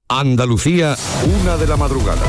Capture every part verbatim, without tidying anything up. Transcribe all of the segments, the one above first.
Andalucía, una de la madrugada.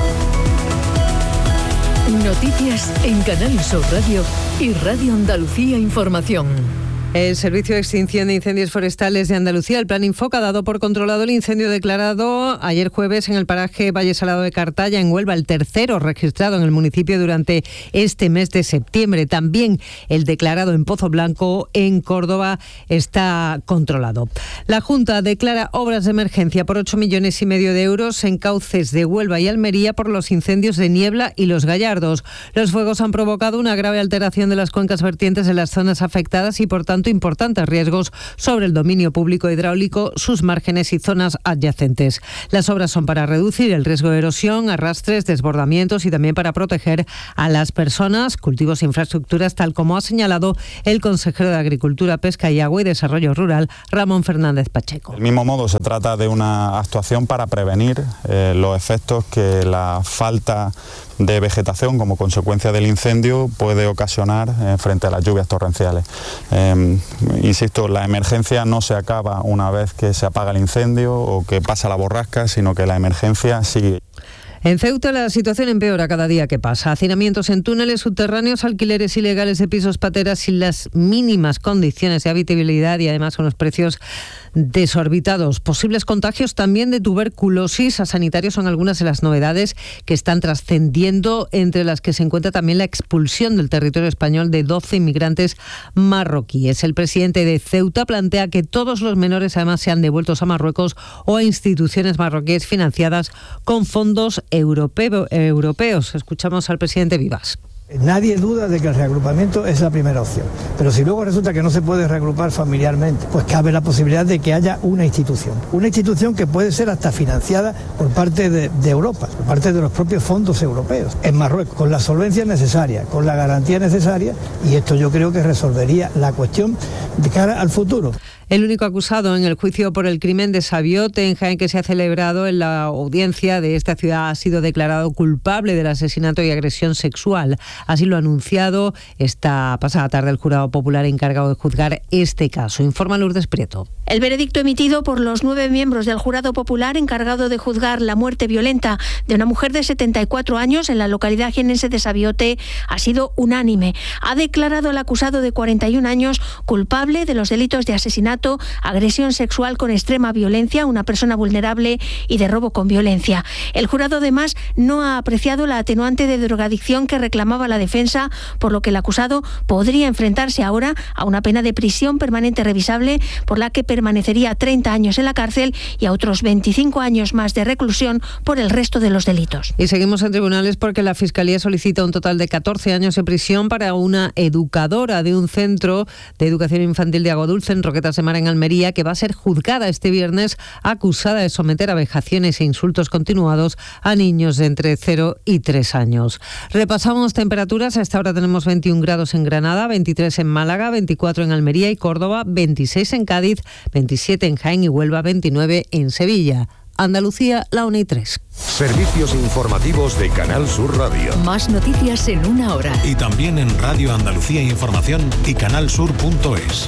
Noticias en Canal Sur Radio y Radio Andalucía Información. El Servicio de Extinción de Incendios Forestales de Andalucía, el Plan Infoca, ha dado por controlado el incendio declarado ayer jueves en el paraje Valle Salado de Cartaya, en Huelva, el tercero registrado en el municipio durante este mes de septiembre. También el declarado en Pozo Blanco, en Córdoba, está controlado. La Junta declara obras de emergencia por ocho millones y medio de euros en cauces de Huelva y Almería por los incendios de Niebla y Los Gallardos. Los fuegos han provocado una grave alteración de las cuencas vertientes en las zonas afectadas y, por tanto, importantes riesgos sobre el dominio público hidráulico, sus márgenes y zonas adyacentes. Las obras son para reducir el riesgo de erosión, arrastres, desbordamientos y también para proteger a las personas, cultivos e infraestructuras, tal como ha señalado el consejero de Agricultura, Pesca y Agua y Desarrollo Rural, Ramón Fernández Pacheco. Del mismo modo, se trata de una actuación para prevenir eh, los efectos que la falta de vegetación como consecuencia del incendio puede ocasionar eh, frente a las lluvias torrenciales. Eh, insisto, la emergencia no se acaba una vez que se apaga el incendio o que pasa la borrasca, sino que la emergencia sigue. En Ceuta la situación empeora cada día que pasa. Hacinamientos en túneles subterráneos, alquileres ilegales de pisos pateras sin las mínimas condiciones de habitabilidad y además con los precios desorbitados. Posibles contagios también de tuberculosis a sanitarios son algunas de las novedades que están trascendiendo, entre las que se encuentra también la expulsión del territorio español de doce inmigrantes marroquíes. El presidente de Ceuta plantea que todos los menores además sean devueltos a Marruecos o a instituciones marroquíes financiadas con fondos europeo, europeos. Escuchamos al presidente Vivas. Nadie duda de que el reagrupamiento es la primera opción, pero si luego resulta que no se puede reagrupar familiarmente, pues cabe la posibilidad de que haya una institución, una institución que puede ser hasta financiada por parte de, de Europa, por parte de los propios fondos europeos, en Marruecos, con la solvencia necesaria, con la garantía necesaria, y esto yo creo que resolvería la cuestión de cara al futuro. El único acusado en el juicio por el crimen de Sabiote en Jaén, que se ha celebrado en la audiencia de esta ciudad, ha sido declarado culpable del asesinato y agresión sexual. Así lo ha anunciado esta pasada tarde el jurado popular encargado de juzgar este caso. Informa Lourdes Prieto. El veredicto emitido por los nueve miembros del jurado popular encargado de juzgar la muerte violenta de una mujer de setenta y cuatro años en la localidad jienense de Sabiote ha sido unánime. Ha declarado al acusado de cuarenta y un años culpable de los delitos de asesinato, agresión sexual con extrema violencia a una persona vulnerable y de robo con violencia. El jurado además no ha apreciado la atenuante de drogadicción que reclamaba la defensa, por lo que el acusado podría enfrentarse ahora a una pena de prisión permanente revisable, por la que permanecería treinta años en la cárcel y a otros veinticinco años más de reclusión por el resto de los delitos. Y seguimos en tribunales porque la Fiscalía solicita un total de catorce años de prisión para una educadora de un centro de educación infantil de Aguadulce, en Roquetas de Mar, en Almería, que va a ser juzgada este viernes, acusada de someter a vejaciones e insultos continuados a niños de entre cero y tres años. Repasamos temperaturas. A esta hora tenemos veintiún grados en Granada, veintitrés en Málaga, veinticuatro en Almería y Córdoba, veintiséis en Cádiz, veintisiete en Jaén y Huelva, veintinueve en Sevilla. Andalucía, la una y tres. Servicios informativos de Canal Sur Radio. Más noticias en una hora. Y también en Radio Andalucía Información y canalsur punto es.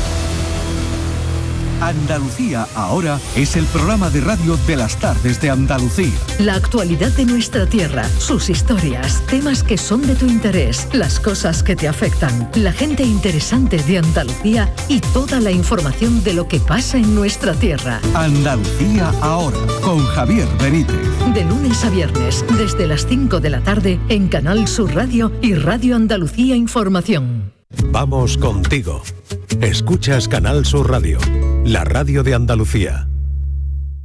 Andalucía ahora es el programa de radio de las tardes de Andalucía. La actualidad de nuestra tierra, sus historias, temas que son de tu interés, las cosas que te afectan, la gente interesante de Andalucía y toda la información de lo que pasa en nuestra tierra. Andalucía ahora, con Javier Benítez. De lunes a viernes, desde las cinco de la tarde, en Canal Sur Radio y Radio Andalucía Información. Vamos contigo. Escuchas Canal Sur Radio, la radio de Andalucía.